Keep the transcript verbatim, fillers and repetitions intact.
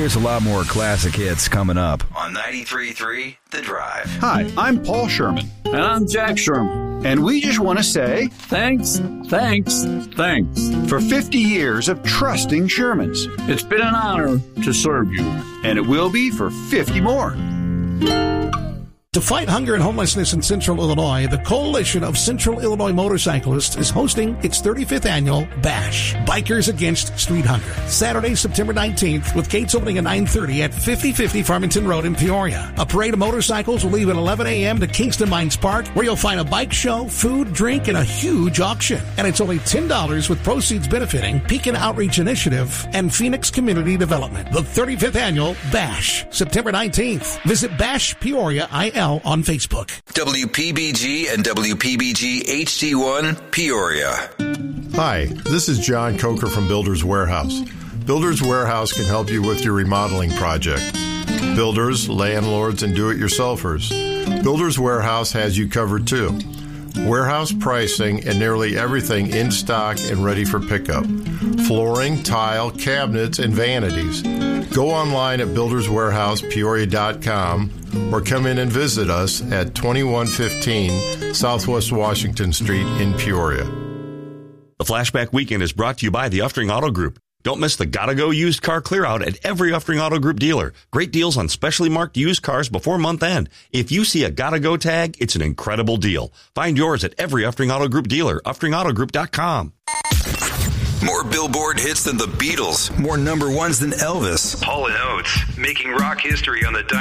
Here's a lot more classic hits coming up on ninety-three point three The Drive. Hi, I'm Paul Sherman. And I'm Jack Sherman. And we just want to say thanks, thanks, thanks for fifty years of trusting Shermans. It's been an honor to serve you. And it will be for fifty more. To fight hunger and homelessness in Central Illinois, the Coalition of Central Illinois Motorcyclists is hosting its thirty-fifth annual Bash, Bikers Against Street Hunger, Saturday, September nineteenth, with gates opening at nine thirty at fifty fifty Farmington Road in Peoria. A parade of motorcycles will leave at eleven a.m. to Kingston Mines Park, where you'll find a bike show, food, drink, and a huge auction. And it's only ten dollars, with proceeds benefiting Pekin Outreach Initiative and Phoenix Community Development. The thirty-fifth annual Bash, September nineteenth. Visit Bash Peoria I L on Facebook. W P B G and W P B G H D one, Peoria. Hi, this is John Coker from Builders Warehouse. Builders Warehouse can help you with your remodeling project. Builders, landlords, and do-it-yourselfers. Builders Warehouse has you covered too. Warehouse pricing and nearly everything in stock and ready for pickup. Flooring, tile, cabinets, and vanities. Go online at builders warehouse peoria dot com or come in and visit us at twenty-one fifteen Southwest Washington Street in Peoria. The Flashback Weekend is brought to you by the Uftring Auto Group. Don't miss the Gotta Go used car clear out at every Uftring Auto Group dealer. Great deals on specially marked used cars before month end. If you see a Gotta Go tag, it's an incredible deal. Find yours at every Uftring Auto Group dealer, uftring auto group dot com. More Billboard hits than the Beatles. More number ones than Elvis. Hall and Oates, making rock history on the